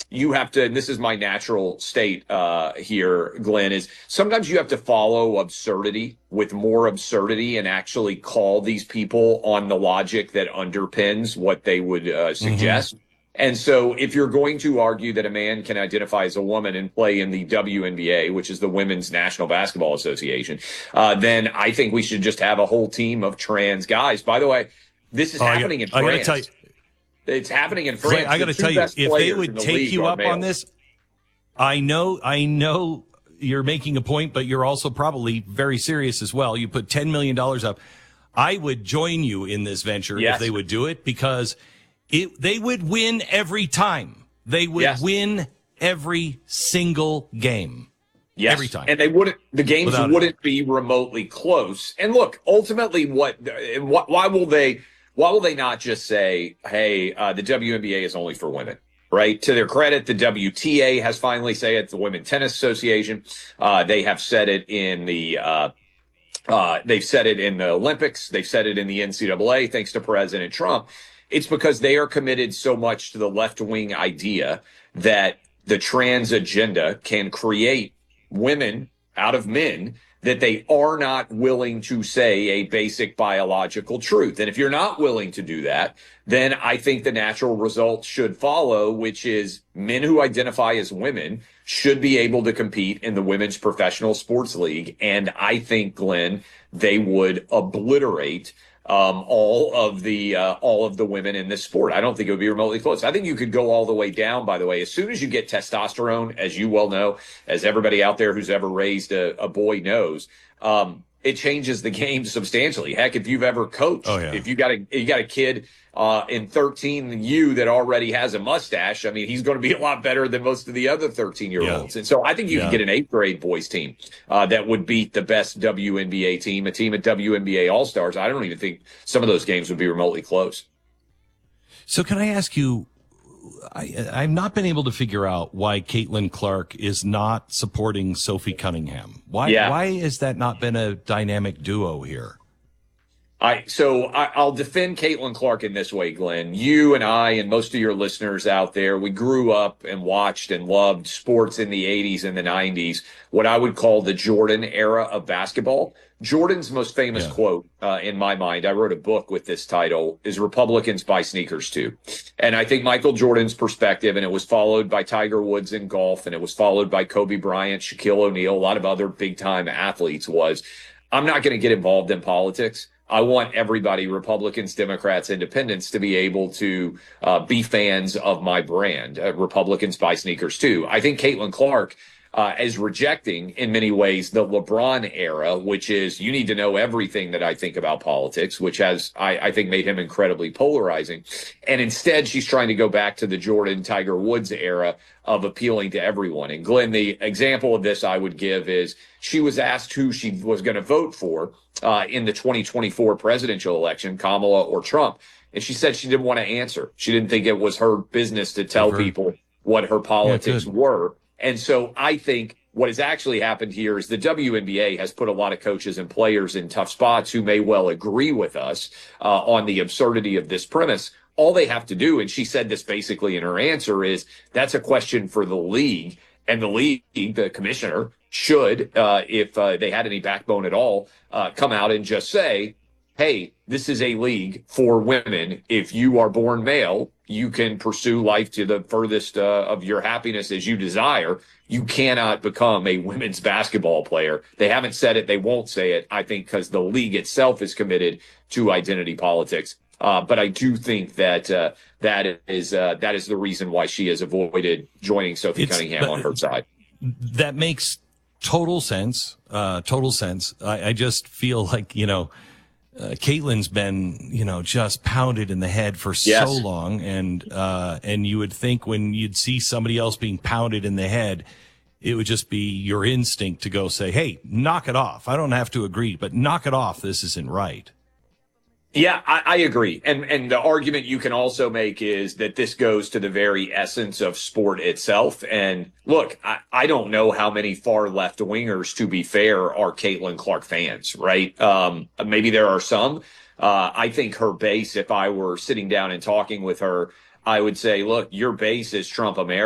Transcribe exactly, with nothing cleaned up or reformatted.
you have to, and this is my natural state uh, here, Glenn, is sometimes you have to follow absurdity with more absurdity and actually call these people on the logic that underpins what they would uh, suggest. Mm-hmm. And so if you're going to argue that a man can identify as a woman and play in the W N B A, which is the Women's National Basketball Association, uh, then I think we should just have a whole team of trans guys. By the way, this is oh, happening got, in France. I gotta tell you, it's happening in France. I got to tell you, if they would the take you up male. on this, I know, I know you're making a point, but you're also probably very serious as well. You put ten million dollars up. I would join you in this venture yes. if they would do it, because It, they would win every time. They would yes. win every single game. Yes. Every time. And they wouldn't, the games Without wouldn't it. be remotely close. And look, ultimately, what, why will they, why will they not just say, hey, uh, the W N B A is only for women? Right. To their credit, the W T A has finally said it, the Women's Tennis Association. Uh, they have said it in the, uh, uh, they've said it in the Olympics. They've said it in the N C double A, thanks to President Trump. It's because they are committed so much to the left-wing idea that the trans agenda can create women out of men that they are not willing to say a basic biological truth. And if you're not willing to do that, then I think the natural result should follow, which is men who identify as women should be able to compete in the Women's Professional Sports League. And I think, Glenn, they would obliterate Um, all of the uh, all of the women in this sport. I don't think it would be remotely close. I think you could go all the way down, by the way. As soon as you get testosterone, as you well know, as everybody out there who's ever raised a, a boy knows, um, it changes the game substantially. Heck, if you've ever coached, oh, yeah. if you got a you got a kid uh, in thirteen U that already has a mustache, I mean, he's going to be a lot better than most of the other thirteen-year-olds. Yeah. And so I think you yeah. can get an eighth-grade boys team uh, that would beat the best W N B A team, a team at W N B A All-Stars. I don't even think some of those games would be remotely close. So can I ask you, I, I've not been able to figure out why Caitlin Clark is not supporting Sophie Cunningham. Why, yeah. why has that not been a dynamic duo here? I so I, I'll defend Caitlin Clark in this way, Glenn. You and I and most of your listeners out there, we grew up and watched and loved sports in the eighties and the nineties, what I would call the Jordan era of basketball. Jordan's most famous yeah. quote, uh, in my mind, I wrote a book with this title, is Republicans buy sneakers too. And I think Michael Jordan's perspective, and it was followed by Tiger Woods in golf, and it was followed by Kobe Bryant, Shaquille O'Neal, a lot of other big-time athletes, was, I'm not going to get involved in politics. I want everybody, Republicans, Democrats, Independents, to be able to uh, be fans of my brand. Uh, Republicans buy sneakers too. I think Caitlin Clark uh, is rejecting, in many ways, the LeBron era, which is you need to know everything that I think about politics, which has, I, I think, made him incredibly polarizing. And instead, she's trying to go back to the Jordan, Tiger Woods era of appealing to everyone. And Glenn, the example of this I would give is she was asked who she was going to vote for uh, in the twenty twenty-four presidential election, Kamala or Trump. And she said she didn't want to answer. She didn't think it was her business to tell her. people what her politics yeah, were. And so I think what has actually happened here is the W N B A has put a lot of coaches and players in tough spots who may well agree with us uh, on the absurdity of this premise. All they have to do, and she said this basically in her answer, is that's a question for the league. And the league, the commissioner, should, uh, if uh, they had any backbone at all, uh, come out and just say, hey, this is a league for women. If you are born male, you can pursue life to the furthest uh, of your happiness as you desire. You cannot become a women's basketball player. They haven't said it. They won't say it, I think, because the league itself is committed to identity politics. Uh, but I do think that uh, that is uh, that is the reason why she has avoided joining Sophie it's, Cunningham on her side. That makes total sense. Uh, total sense. I, I just feel like, you know, uh, Caitlin's been, you know, just pounded in the head for yes. so long. And uh, and you would think when you'd see somebody else being pounded in the head, it would just be your instinct to go say, hey, knock it off. I don't have to agree, but knock it off. This isn't right. Yeah, I, I agree. And and the argument you can also make is that this goes to the very essence of sport itself. And look, I, I don't know how many far left wingers, to be fair, are Caitlin Clark fans, right? Um, maybe there are some. Uh, I think her base, if I were sitting down and talking with her, I would say, look, your base is Trump America.